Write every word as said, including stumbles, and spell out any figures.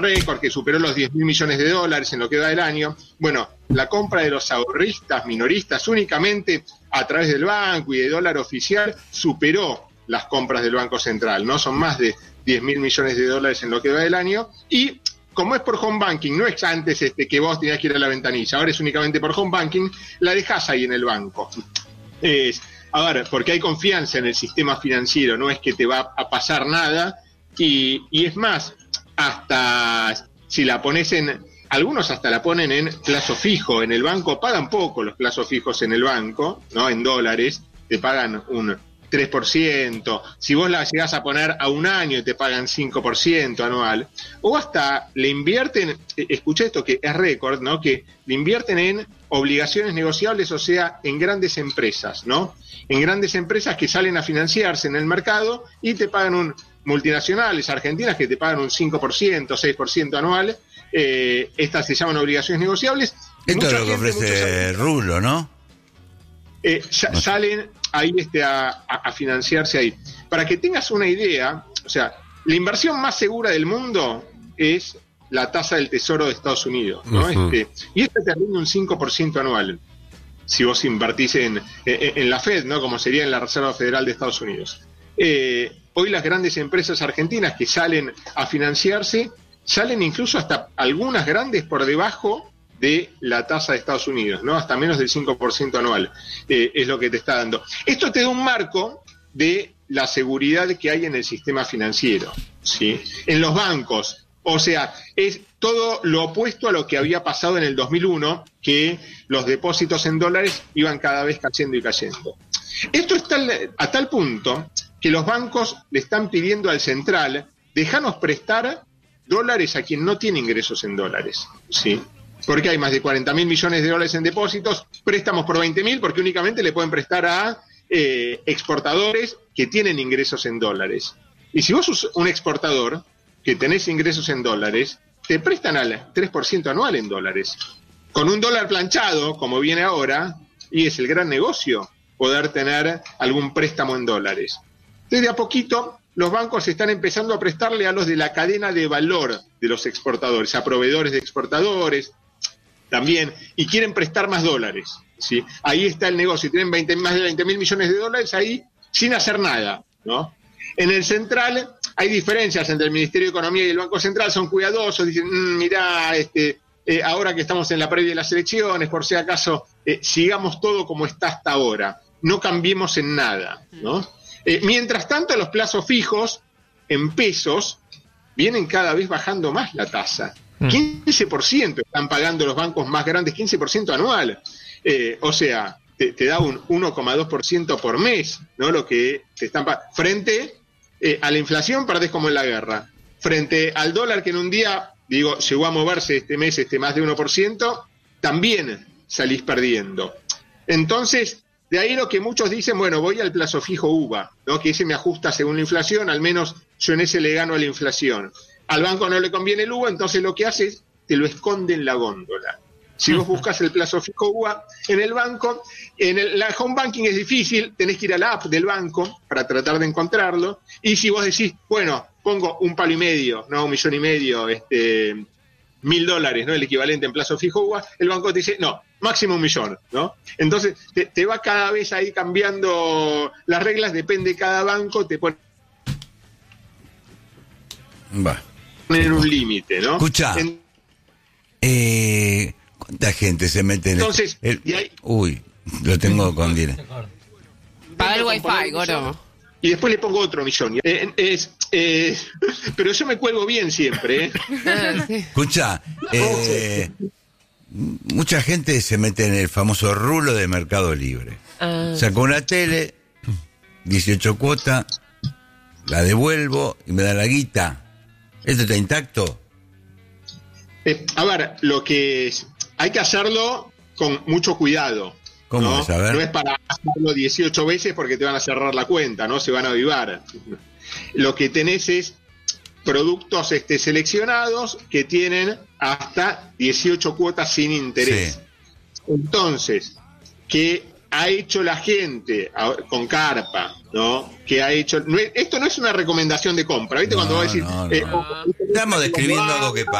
récord que superó los diez mil millones de dólares en lo que va del año. Bueno, la compra de los ahorristas minoristas únicamente a través del banco y de dólar oficial superó las compras del Banco Central, ¿no? Son más de diez mil millones de dólares en lo que va del año. Y como es por home banking, no es antes este, que vos tenías que ir a la ventanilla, ahora es únicamente por home banking, la dejás ahí en el banco. Es, a ver, porque hay confianza en el sistema financiero, no es que te va a pasar nada, y, y es más, hasta si la pones en, algunos hasta la ponen en plazo fijo, en el banco pagan poco los plazos fijos en el banco, ¿no? En dólares, te pagan un tres por ciento, si vos la llegás a poner a un año te pagan cinco por ciento anual, o hasta le invierten, escuché esto que es récord, ¿no? Que le invierten en obligaciones negociables, o sea, en grandes empresas, ¿no? En grandes empresas que salen a financiarse en el mercado y te pagan un, multinacionales argentinas que te pagan un cinco por ciento, seis por ciento anual, eh, estas se llaman obligaciones negociables. Esto es lo que ofrece Rulo, ¿no? Eh, sa- salen ahí este, a, a, a financiarse ahí. Para que tengas una idea, o sea, la inversión más segura del mundo es la tasa del Tesoro de Estados Unidos, ¿no? Uh-huh. Este, y esta te rinde un cinco por ciento anual, si vos invertís en, en, en la Fed, ¿no? Como sería en la Reserva Federal de Estados Unidos. Eh, hoy las grandes empresas argentinas que salen a financiarse, salen incluso hasta algunas grandes por debajo de la tasa de Estados Unidos, ¿no? Hasta menos del cinco por ciento anual, eh, es lo que te está dando. Esto te da un marco de la seguridad que hay en el sistema financiero, ¿sí? En los bancos, o sea, es todo lo opuesto a lo que había pasado en el dos mil uno, que los depósitos en dólares iban cada vez cayendo y cayendo. Esto está a tal punto que los bancos le están pidiendo al central, déjanos prestar dólares a quien no tiene ingresos en dólares, ¿sí? Porque hay más de cuarenta mil millones de dólares en depósitos, préstamos por veinte mil, porque únicamente le pueden prestar a eh, exportadores que tienen ingresos en dólares. Y si vos sos un exportador que tenés ingresos en dólares, te prestan al tres por ciento anual en dólares. Con un dólar planchado, como viene ahora, y es el gran negocio poder tener algún préstamo en dólares. Desde a poquito, los bancos están empezando a prestarle a los de la cadena de valor de los exportadores, a proveedores de exportadores también, y quieren prestar más dólares, ¿sí? Ahí está el negocio, tienen veinte, más de veinte mil millones de dólares ahí sin hacer nada, ¿no? En el central hay diferencias entre el Ministerio de Economía y el Banco Central, son cuidadosos, dicen, mmm, mirá, este, eh, ahora que estamos en la previa de las elecciones, por si acaso, eh, sigamos todo como está hasta ahora, no cambiemos en nada, ¿no? Eh, mientras tanto, los plazos fijos en pesos vienen cada vez bajando más la tasa. quince por ciento están pagando los bancos más grandes, quince por ciento anual. Eh, o sea, te, te da un uno coma dos por ciento por mes, ¿no? Lo que te están pagando. Frente eh, a la inflación, perdés como en la guerra. Frente al dólar, que en un día, digo, llegó a moverse este mes este más de uno por ciento, también salís perdiendo. Entonces, de ahí lo que muchos dicen, bueno, voy al plazo fijo U V A, ¿no? Que ese me ajusta según la inflación, al menos yo en ese le gano a la inflación. Al banco no le conviene el U V A, entonces lo que hace es, te lo esconde en la góndola. Si vos buscas el plazo fijo U V A en el banco, en el la home banking es difícil, tenés que ir a la app del banco para tratar de encontrarlo, y si vos decís, bueno, pongo un palo y medio, no, un millón y medio, este, mil dólares, ¿no? El equivalente en plazo fijo U V A, el banco te dice, no, máximo un millón, ¿no? Entonces, te, te va cada vez ahí cambiando las reglas, depende de cada banco, te pone Va. en un límite, ¿no? Escuchá, en... eh, ¿cuánta gente se mete en Entonces, el... y ahí... Uy, lo tengo con dinero. Paga el wifi, Goro. Y después le pongo otro millón. Eh, es, eh, pero yo me cuelgo bien siempre, ¿eh? Escuchá, eh, mucha gente se mete en el famoso rulo de Mercado Libre. Uh. Saco una tele, dieciocho cuotas, la devuelvo y me da la guita. ¿Esto está intacto? Eh, a ver, lo que es, hay que hacerlo con mucho cuidado. ¿Cómo ¿no? es? A ver. No es para hacerlo dieciocho veces porque te van a cerrar la cuenta, no se van a avivar. Lo que tenés es productos este, seleccionados que tienen hasta dieciocho cuotas sin interés. Sí. Entonces, que ha hecho la gente a, con carpa, ¿no? Que ha hecho... No es, esto no es una recomendación de compra, ¿viste? No, Cuando vos decís... no, no. Eh, Estamos describiendo algo que pasa.